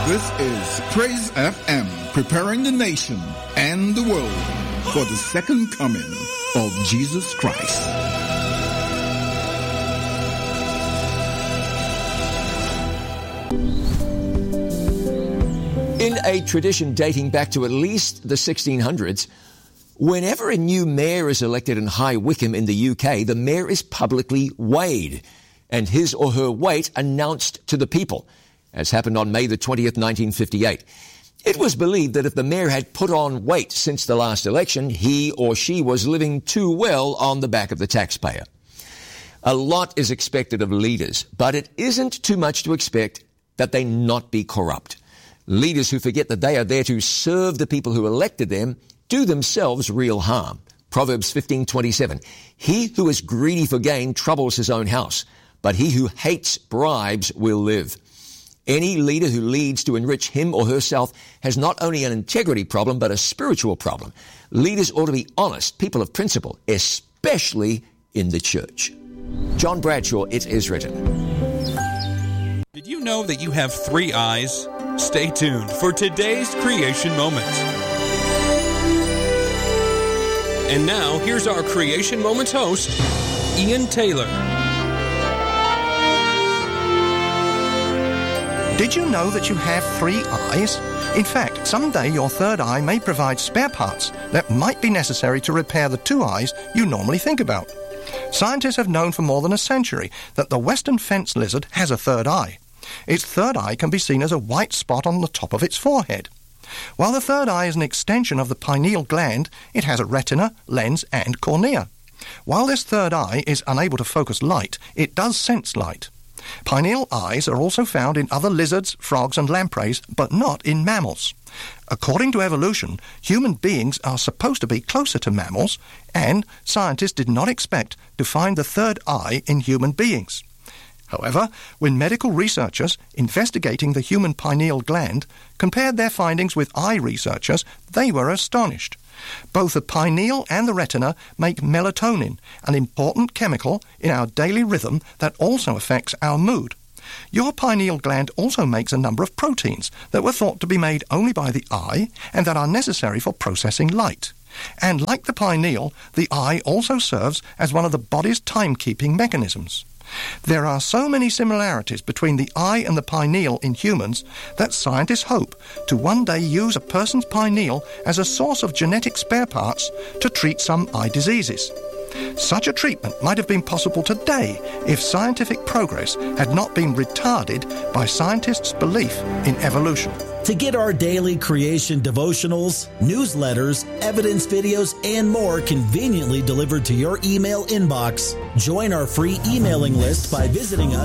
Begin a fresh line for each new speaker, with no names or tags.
This is Praise FM, preparing the nation and the world for the second coming of Jesus Christ.
In a tradition dating back to at least the 1600s, whenever a new mayor is elected in High Wycombe in the UK, the mayor is publicly weighed and his or her weight announced to the people, as happened on May the 20th, 1958. It was believed that if the mayor had put on weight since the last election, he or she was living too well on the back of the taxpayer. A lot is expected of leaders, but it isn't too much to expect that they not be corrupt. Leaders who forget that they are there to serve the people who elected them do themselves real harm. Proverbs 15:27. He who is greedy for gain troubles his own house, but he who hates bribes will live. Any leader who leads to enrich him or herself has not only an integrity problem, but a spiritual problem. Leaders ought to be honest, people of principle, especially in the church. John Bradshaw, It Is Written.
Did you know that you have 3 eyes? Stay tuned for today's Creation Moments. And now, here's our Creation Moments host, Ian Taylor.
Did you know that you have 3 eyes? In fact, someday your third eye may provide spare parts that might be necessary to repair the 2 eyes you normally think about. Scientists have known for more than a century that the western fence lizard has a third eye. Its third eye can be seen as a white spot on the top of its forehead. While the third eye is an extension of the pineal gland, it has a retina, lens, and cornea. While this third eye is unable to focus light, it does sense light. Pineal eyes are also found in other lizards, frogs, and lampreys, but not in mammals. According to evolution, human beings are supposed to be closer to mammals, and scientists did not expect to find the third eye in human beings. However, when medical researchers investigating the human pineal gland compared their findings with eye researchers, they were astonished. Both the pineal and the retina make melatonin, an important chemical in our daily rhythm that also affects our mood. Your pineal gland also makes a number of proteins that were thought to be made only by the eye and that are necessary for processing light. And like the pineal, the eye also serves as one of the body's timekeeping mechanisms. There are so many similarities between the eye and the pineal in humans that scientists hope to one day use a person's pineal as a source of genetic spare parts to treat some eye diseases. Such a treatment might have been possible today if scientific progress had not been retarded by scientists' belief in evolution.
To get our daily creation devotionals, newsletters, evidence videos, and more conveniently delivered to your email inbox, join our free emailing list by visiting us